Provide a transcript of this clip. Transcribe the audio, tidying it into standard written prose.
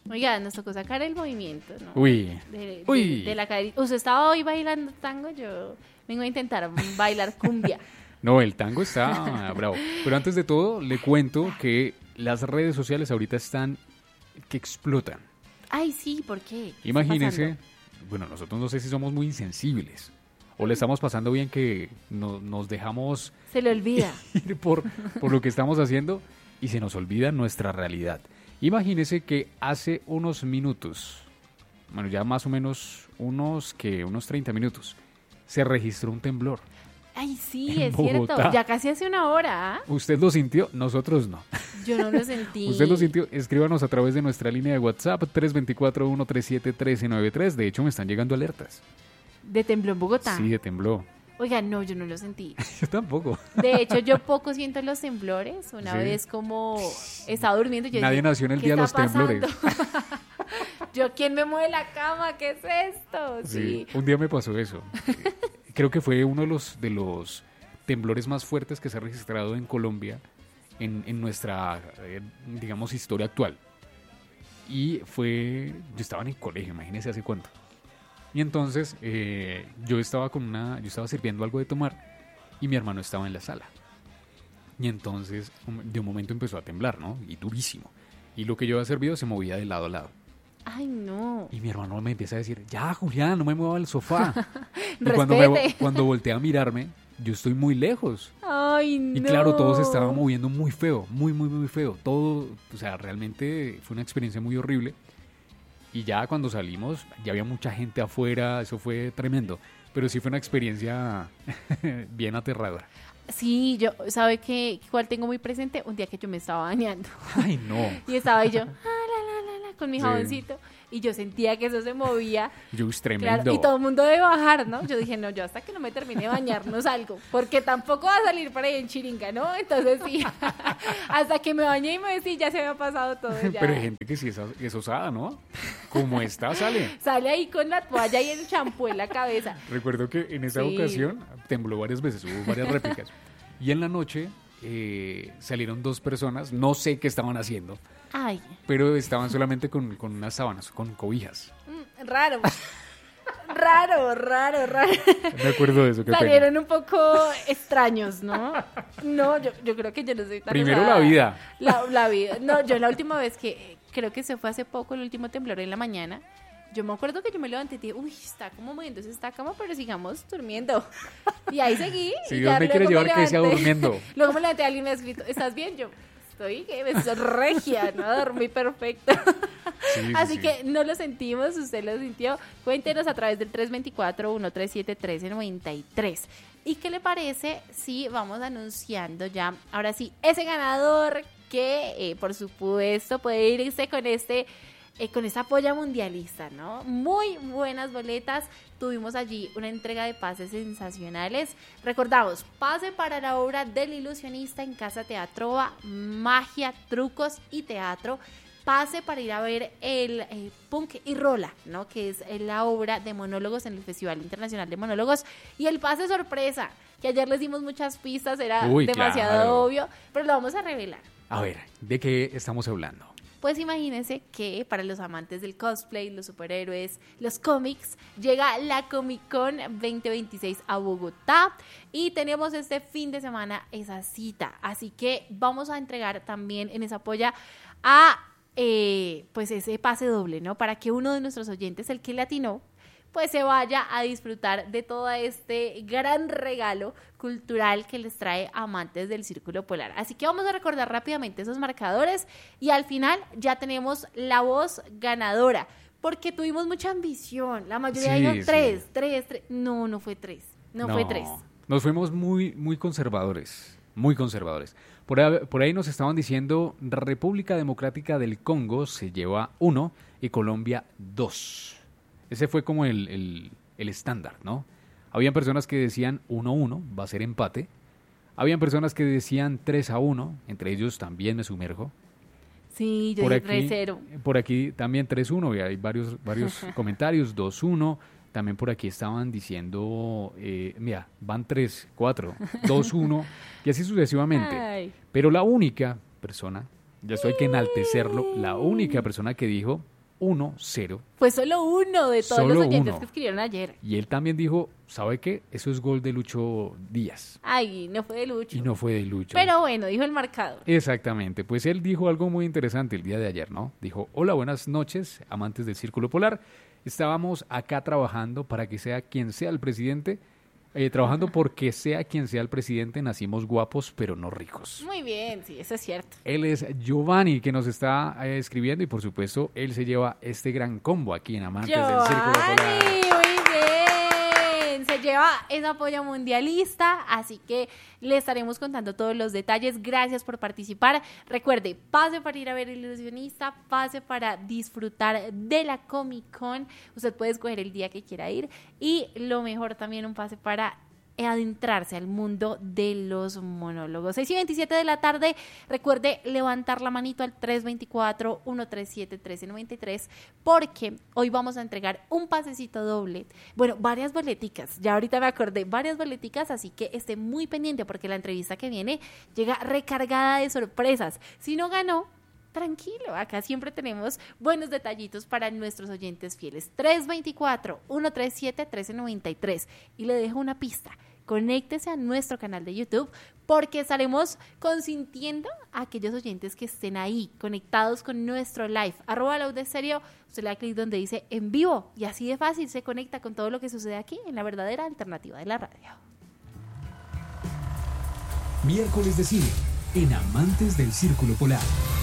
Oiga, nos tocó sacar el movimiento, ¿no? Uy. De la caderita. Usted estaba hoy bailando tango, yo vengo a intentar bailar cumbia. No, el tango está bravo. Pero antes de todo, le cuento que las redes sociales ahorita están que explotan. Ay, sí, ¿por qué? ¿Qué está Imagínese, pasando? bueno, nosotros no sé si somos muy insensibles o le estamos pasando bien que nos dejamos Se le olvida. ir por lo que estamos haciendo y se nos olvida nuestra realidad. Imagínese que hace unos minutos, bueno, ya más o menos unos 30 minutos, se registró un temblor. Ay, sí, En es cierto. Bogotá. Ya casi hace una hora, ¿ah? ¿Usted lo sintió? Nosotros no. Yo no lo sentí. ¿Usted lo sintió? Escríbanos a través de nuestra línea de WhatsApp 324-137-1393. De hecho, me están llegando alertas. ¿De tembló en Bogotá? Sí, de tembló. Oiga, no, yo no lo sentí. Yo tampoco. De hecho, yo poco siento los temblores. Una Sí. vez como estaba durmiendo, yo Nadie dije, nació en el ¿qué día de está los temblores. pasando? Yo, ¿quién me mueve la cama? ¿Qué es esto? Sí, un día me pasó eso. Creo que fue uno de los temblores más fuertes que se ha registrado en Colombia en nuestra, digamos, historia actual. Y yo estaba en el colegio, imagínese hace cuánto. Y entonces yo estaba sirviendo algo de tomar y mi hermano estaba en la sala. Y entonces de un momento empezó a temblar, ¿no? Y durísimo. Y lo que yo había servido se movía de lado a lado. Ay, no. Y mi hermano me empieza a decir, ya, Julián, no me mueva del sofá. Y Respete. cuando volteé a mirarme, yo estoy muy lejos. Ay, no. Y claro, todo se estaba moviendo muy feo, muy, muy, muy feo. Todo, o sea, realmente fue una experiencia muy horrible. Y ya cuando salimos, ya había mucha gente afuera, eso fue tremendo. Pero sí fue una experiencia bien aterradora. Sí, yo, ¿sabe qué? ¿Cuál tengo muy presente? Un día que yo me estaba bañando. Ay, no. Y estaba ahí yo, con mi Sí. jaboncito. Y yo sentía que eso se movía. Es tremendo. Claro, y todo el mundo debe bajar, ¿no? Yo dije, no, yo hasta que no me termine de bañar no salgo, porque tampoco va a salir por ahí en chiringa, ¿no? Entonces sí, hasta que me bañé y me decía, ya se me ha pasado todo. Ya. Pero hay gente que sí es osada, ¿no? Como está, sale. Sale ahí con la toalla y el champú en la cabeza. Recuerdo que en esa Sí. ocasión tembló varias veces, hubo varias réplicas. Y en la noche salieron dos personas, no sé qué estaban haciendo, Ay, pero estaban solamente con unas sábanas, con cobijas. raro. Raro. Me acuerdo de eso, qué pena. Salieron un poco extraños, ¿no? No, yo creo que yo no soy tan Primero osada. la vida. La vida. No, yo la última vez que, creo que se fue hace poco, el último temblor en la mañana, yo me acuerdo que yo me levanté y dije, uy, está como moviéndose esta cama, pero sigamos durmiendo. Y ahí seguí. Si y Dios ya me quiere luego llevar, que sea levanté. durmiendo. Luego me levanté, alguien me ha escrito, ¿estás bien? Yo, estoy regia, ¿no? Dormí perfecto. Sí, Así sí. que no lo sentimos, usted lo sintió. Cuéntenos a través del 324-137-1393. ¿Y qué le parece si vamos anunciando ya, ahora sí, ese ganador que, por supuesto, puede irse con esta polla mundialista, ¿no? Muy buenas boletas. Tuvimos allí una entrega de pases sensacionales. Recordamos, pase para la obra del ilusionista en Casa Teatro Va, magia, trucos y teatro. Pase para ir a ver el Punk y Rola, ¿no? Que es la obra de monólogos en el Festival Internacional de Monólogos. Y el pase sorpresa, que ayer les dimos muchas pistas, era Uy, demasiado claro. obvio, pero lo vamos a revelar. A ver, ¿de qué estamos hablando? Pues imagínense que para los amantes del cosplay, los superhéroes, los cómics, llega la Comic Con 2026 a Bogotá y tenemos este fin de semana esa cita. Así que vamos a entregar también en esa polla a pues ese pase doble, ¿no? Para que uno de nuestros oyentes, el que le atinó, pues se vaya a disfrutar de todo este gran regalo cultural que les trae amantes del Círculo Polar. Así que vamos a recordar rápidamente esos marcadores y al final ya tenemos la voz ganadora, porque tuvimos mucha ambición. La mayoría Sí, dijo sí. tres. No fue tres. No fue tres. Nos fuimos muy, muy conservadores, muy conservadores. Por ahí nos estaban diciendo República Democrática del Congo se lleva 1 y Colombia 2. Ese fue como el estándar, ¿no? Habían personas que decían 1-1, va a ser empate. Habían personas que decían 3-1, entre ellos también me sumerjo. Sí, yo Por dije aquí, 3-0. por aquí también 3-1, y hay varios comentarios, 2-1. También por aquí estaban diciendo, mira, van 3-4, 2-1, y así sucesivamente. Ay. Pero la única persona, ya esto hay que enaltecerlo, la única persona que dijo 1-0. Fue solo uno de todos Solo los oyentes uno. que escribieron ayer. Y él también dijo, ¿sabe qué? Eso es gol de Lucho Díaz. Ay, no fue de Lucho. Y no fue de Lucho. Pero bueno, dijo el marcador. Exactamente, pues él dijo algo muy interesante el día de ayer, ¿no? Dijo, hola, buenas noches, amantes del Círculo Polar. Estábamos acá trabajando para que sea quien sea el presidente. Trabajando porque sea quien sea el presidente, nacimos guapos, pero no ricos. Muy bien, sí, eso es cierto. Él es Giovanni, que nos está escribiendo, y por supuesto, él se lleva este gran combo aquí en Amantes del Círculo Polar. Giovanni, muy bien. Se lleva esa polla mundialista, así que le estaremos contando todos los detalles. Gracias por participar. Recuerde, pase para ir a ver El Ilusionista, pase para disfrutar de la Comic Con. Usted puede escoger el día que quiera ir y lo mejor también un pase para adentrarse al mundo de los monólogos. 6:27 de la tarde. Recuerde levantar la manito al 324-137-1393 porque hoy vamos a entregar un pasecito doble. Bueno, varias boleticas. Ya ahorita me acordé, varias boleticas, así que esté muy pendiente porque la entrevista que viene llega recargada de sorpresas. Si no ganó, tranquilo, acá siempre tenemos buenos detallitos para nuestros oyentes fieles. 324-137-1393. Y le dejo una pista. Conéctese a nuestro canal de YouTube porque estaremos consintiendo a aquellos oyentes que estén ahí conectados con nuestro live. @laudestereo, usted le da clic donde dice en vivo y así de fácil se conecta con todo lo que sucede aquí en la verdadera alternativa de la radio. Miércoles de cine en Amantes del Círculo Polar.